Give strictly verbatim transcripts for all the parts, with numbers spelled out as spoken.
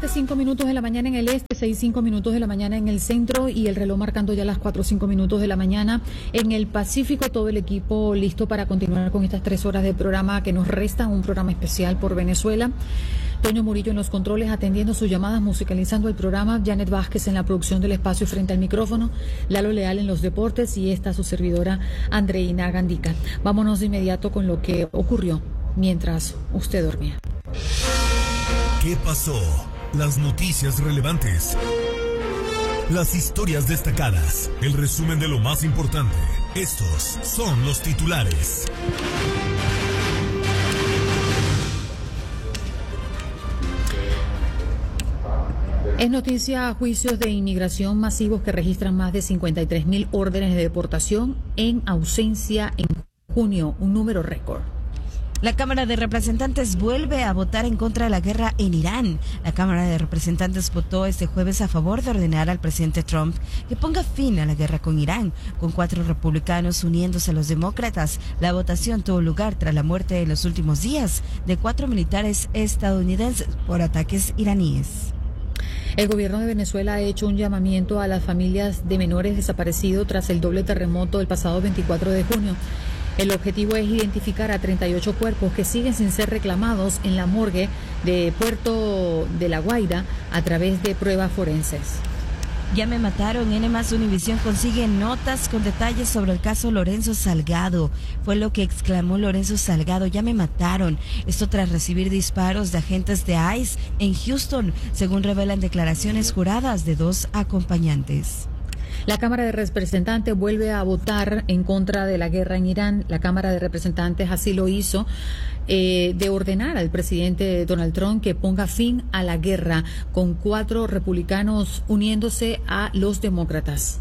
siete, cinco minutos de la mañana en el este, seis, cinco minutos de la mañana en el centro y el reloj marcando ya las cuatro, cinco minutos de la mañana en el Pacífico. Todo el equipo listo para continuar con estas tres horas de programa que nos restan, un programa especial por Venezuela. Toño Murillo en los controles, atendiendo sus llamadas, musicalizando el programa. Janet Vázquez en la producción del espacio frente al micrófono. Lalo Leal en los deportes y esta su servidora Andreina Gandica. Vámonos de inmediato con lo que ocurrió mientras usted dormía. ¿Qué pasó? Las noticias relevantes. Las historias destacadas. El resumen de lo más importante. Estos son los titulares. Es noticia juicios de inmigración masivos que registran más de cincuenta y tres mil órdenes de deportación en ausencia en junio, un número récord. La Cámara de Representantes vuelve a votar en contra de la guerra en Irán. La Cámara de Representantes votó este jueves a favor de ordenar al presidente Trump que ponga fin a la guerra con Irán, con cuatro republicanos uniéndose a los demócratas. La votación tuvo lugar tras la muerte en los últimos días de cuatro militares estadounidenses por ataques iraníes. El gobierno de Venezuela ha hecho un llamamiento a las familias de menores desaparecidos tras el doble terremoto del pasado veinticuatro de junio. El objetivo es identificar a treinta y ocho cuerpos que siguen sin ser reclamados en la morgue de Puerto de La Guaira a través de pruebas forenses. Ya me mataron. N más Univisión consigue notas con detalles sobre el caso Lorenzo Salgado. Fue lo que exclamó Lorenzo Salgado. Ya me mataron. Esto tras recibir disparos de agentes de ICE en Houston, según revelan declaraciones juradas de dos acompañantes. La Cámara de Representantes vuelve a votar en contra de la guerra en Irán. La Cámara de Representantes así lo hizo, eh, de ordenar al presidente Donald Trump que ponga fin a la guerra, con cuatro republicanos uniéndose a los demócratas.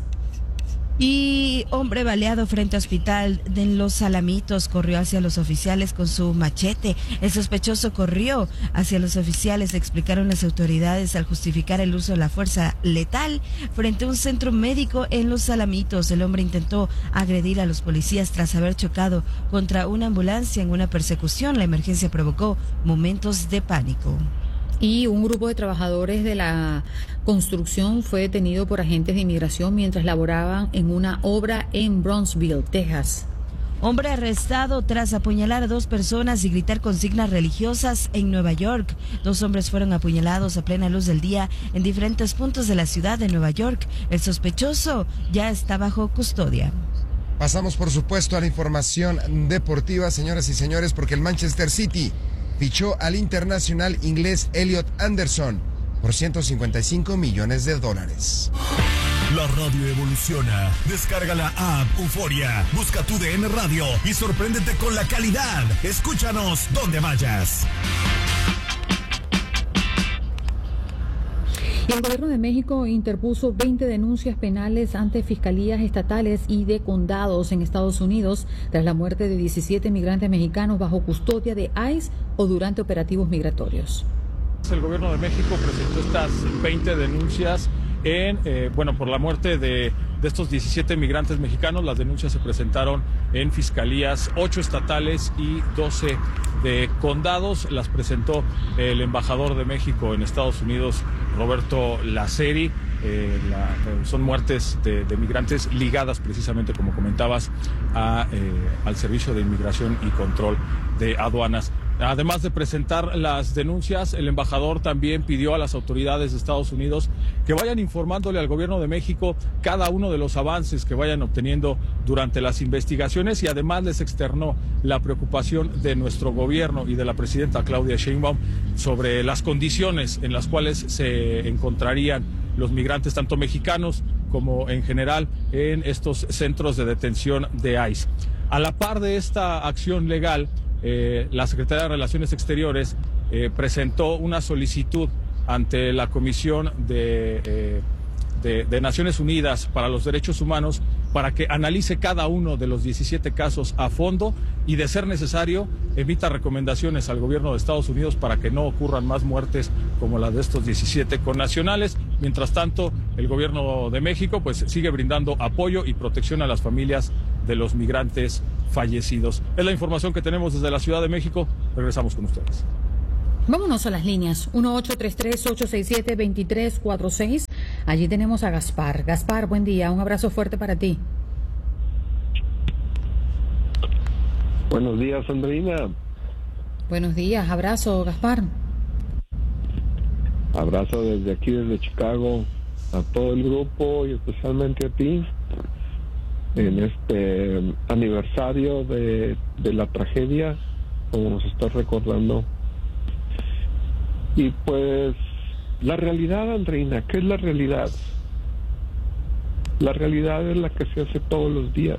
Y hombre baleado frente a hospital de Los Alamitos corrió hacia los oficiales con su machete. El sospechoso corrió hacia los oficiales, explicaron las autoridades al justificar el uso de la fuerza letal frente a un centro médico en Los Alamitos. El hombre intentó agredir a los policías tras haber chocado contra una ambulancia en una persecución. La emergencia provocó momentos de pánico. Y un grupo de trabajadores de la construcción fue detenido por agentes de inmigración mientras laboraban en una obra en Brownsville, Texas. Hombre arrestado tras apuñalar a dos personas y gritar consignas religiosas en Nueva York. Dos hombres fueron apuñalados a plena luz del día en diferentes puntos de la ciudad de Nueva York. El sospechoso ya está bajo custodia. Pasamos, por supuesto, a la información deportiva, señoras y señores, porque el Manchester City fichó al internacional inglés Elliot Anderson por ciento cincuenta y cinco millones de dólares. La radio evoluciona. Descarga la app Euforia. Busca tu D N Radio y sorpréndete con la calidad. Escúchanos donde vayas. Y el gobierno de México interpuso veinte denuncias penales ante fiscalías estatales y de condados en Estados Unidos tras la muerte de diecisiete migrantes mexicanos bajo custodia de ICE o durante operativos migratorios. El gobierno de México presentó estas veinte denuncias en, eh, bueno, por la muerte de, de estos diecisiete migrantes mexicanos. Las denuncias se presentaron en fiscalías, ocho estatales y doce de condados. Las presentó el embajador de México en Estados Unidos, Roberto Laceri. Eh, la, eh, son muertes de, de migrantes ligadas precisamente, como comentabas, a, eh, al Servicio de Inmigración y Control de Aduanas. Además de presentar las denuncias, el embajador también pidió a las autoridades de Estados Unidos que vayan informándole al gobierno de México cada uno de los avances que vayan obteniendo durante las investigaciones, y además les externó la preocupación de nuestro gobierno y de la presidenta Claudia Sheinbaum sobre las condiciones en las cuales se encontrarían los migrantes, tanto mexicanos como en general, en estos centros de detención de ICE. A la par de esta acción legal, Eh, la Secretaría de Relaciones Exteriores eh, presentó una solicitud ante la Comisión de, eh, de, de Naciones Unidas para los Derechos Humanos para que analice cada uno de los diecisiete casos a fondo y, de ser necesario, emita recomendaciones al gobierno de Estados Unidos para que no ocurran más muertes como las de estos diecisiete connacionales. Mientras tanto, el gobierno de México pues sigue brindando apoyo y protección a las familias de los migrantes fallecidos. Es la información que tenemos desde la Ciudad de México. Regresamos con ustedes. Vámonos a las líneas. uno ocho tres tres, ocho seis siete, dos tres cuatro seis. Allí tenemos a Gaspar. Gaspar, buen día. Un abrazo fuerte para ti. Buenos días, Andreina. Buenos días. Abrazo, Gaspar. Abrazo desde aquí, desde Chicago, a todo el grupo y especialmente a ti en este aniversario de, de la tragedia, como nos estás recordando. Y pues la realidad, Andreina, ¿qué es la realidad? La realidad es la que se hace todos los días.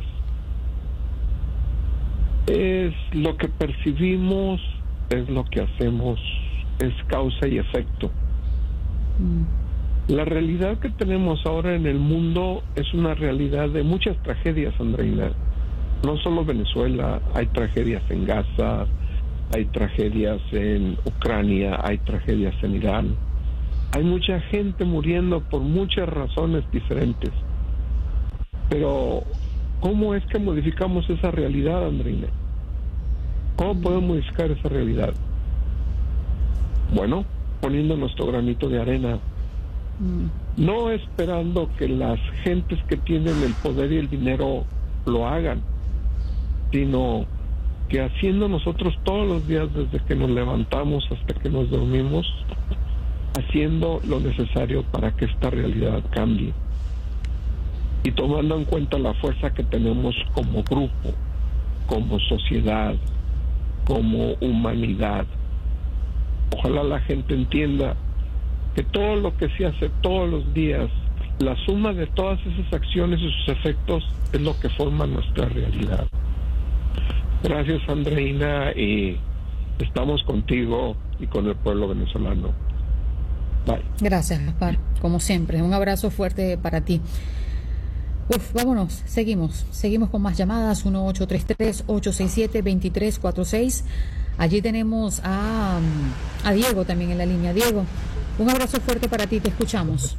Es lo que percibimos, es lo que hacemos, es causa y efecto. Mm. La realidad que tenemos ahora en el mundo es una realidad de muchas tragedias, Andreina. No solo Venezuela, hay tragedias en Gaza, hay tragedias en Ucrania, hay tragedias en Irán. Hay mucha gente muriendo por muchas razones diferentes. Pero, ¿cómo es que modificamos esa realidad, Andreina? ¿Cómo podemos modificar esa realidad? Bueno, poniendo nuestro granito de arena. Mm. No esperando que las gentes que tienen el poder y el dinero lo hagan, sino que haciendo nosotros todos los días, desde que nos levantamos hasta que nos dormimos, haciendo lo necesario para que esta realidad cambie. Y tomando en cuenta la fuerza que tenemos como grupo, como sociedad, como humanidad. Ojalá la gente entienda que todo lo que se hace todos los días, la suma de todas esas acciones y sus efectos es lo que forma nuestra realidad. Gracias, Andreina, y estamos contigo y con el pueblo venezolano. Bye. Gracias, Gaspar, como siempre. Un abrazo fuerte para ti. Uf, vámonos, seguimos, seguimos con más llamadas, uno ocho tres tres, ocho seis siete, dos tres cuatro seis. Allí tenemos a, a Diego también en la línea. Diego, un abrazo fuerte para ti, te escuchamos.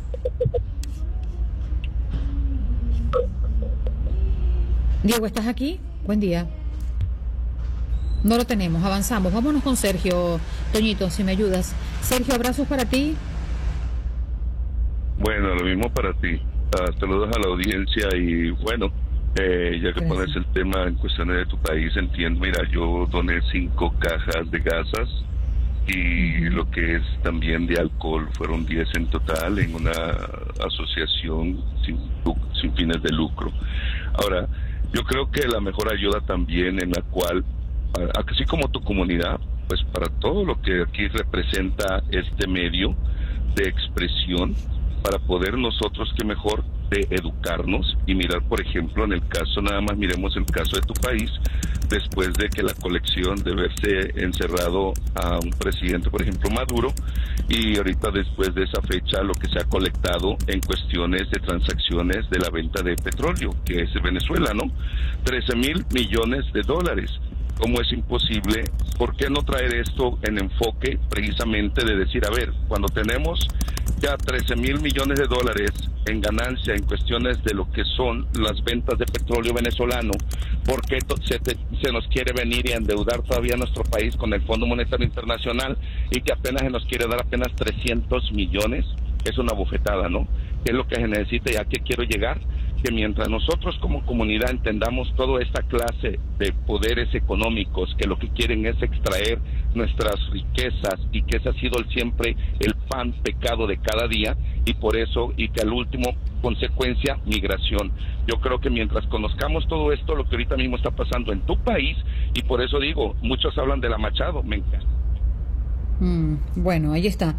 Diego, ¿estás aquí? Buen día. No lo tenemos, avanzamos. Vámonos con Sergio. Toñito, si me ayudas. Sergio, abrazos para ti. Bueno, lo mismo para ti. Uh, saludos a la audiencia y bueno, eh, ya que Gracias. Pones el tema en cuestiones de tu país, entiendo, mira, yo doné cinco cajas de gasas y uh-huh. lo que es también de alcohol, fueron diez en total en una asociación sin, sin fines de lucro. Ahora, yo creo que la mejor ayuda también en la cual, así como tu comunidad, pues para todo lo que aquí representa este medio de expresión, para poder nosotros, que mejor, de educarnos y mirar, por ejemplo, en el caso, nada más miremos el caso de tu país, después de que la colección de verse encerrado a un presidente, por ejemplo, Maduro, y ahorita después de esa fecha lo que se ha colectado en cuestiones de transacciones de la venta de petróleo, que es Venezuela, ¿no? trece mil millones de dólares. ¿Cómo es imposible? ¿Por qué no traer esto en enfoque precisamente de decir, a ver, cuando tenemos ya trece mil millones de dólares en ganancia en cuestiones de lo que son las ventas de petróleo venezolano, ¿por qué se, te, se nos quiere venir y endeudar todavía a nuestro país con el Fondo Monetario Internacional y que apenas se nos quiere dar apenas trescientos millones? Es una bofetada, ¿no? ¿Qué es lo que se necesita y a qué quiero llegar? Que mientras nosotros como comunidad entendamos toda esta clase de poderes económicos que lo que quieren es extraer nuestras riquezas y que ese ha sido siempre el pan pecado de cada día y por eso y que al último consecuencia migración. Yo creo que mientras conozcamos todo esto, lo que ahorita mismo está pasando en tu país, y por eso digo, muchos hablan de la Machado, me encanta. Mm, bueno, ahí está.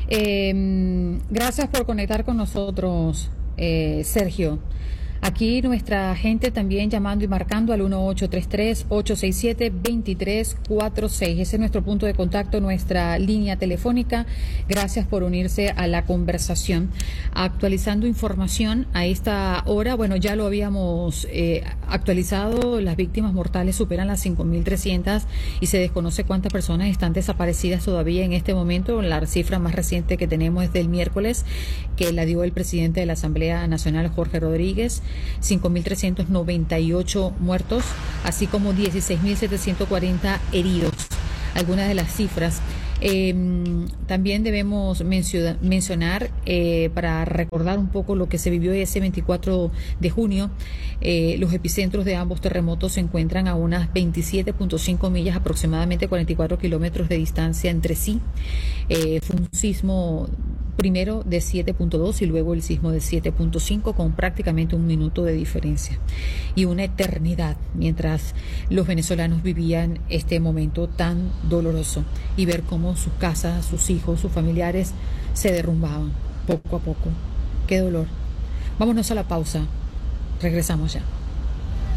Eh, gracias por conectar con nosotros, eh, Sergio. Aquí nuestra gente también llamando y marcando al uno ocho tres tres, ocho seis siete, dos tres cuatro seis. Ese es nuestro punto de contacto, nuestra línea telefónica. Gracias por unirse a la conversación. Actualizando información a esta hora, bueno, ya lo habíamos eh, actualizado, las víctimas mortales superan las cinco mil trescientas y se desconoce cuántas personas están desaparecidas todavía en este momento. La cifra más reciente que tenemos es del miércoles, que la dio el presidente de la Asamblea Nacional, Jorge Rodríguez. cinco mil trescientos noventa y ocho muertos, así como dieciséis mil setecientos cuarenta heridos. Algunas de las cifras. Eh, también debemos mencio- mencionar, eh, para recordar un poco lo que se vivió ese veinticuatro de junio, eh, los epicentros de ambos terremotos se encuentran a unas veintisiete punto cinco millas, aproximadamente cuarenta y cuatro kilómetros de distancia entre sí. Eh, fue un sismo primero de siete punto dos y luego el sismo de siete punto cinco, con prácticamente un minuto de diferencia y una eternidad mientras los venezolanos vivían este momento tan doloroso y ver cómo sus casas, sus hijos, sus familiares se derrumbaban poco a poco. Qué dolor. Vámonos a la pausa. Regresamos ya.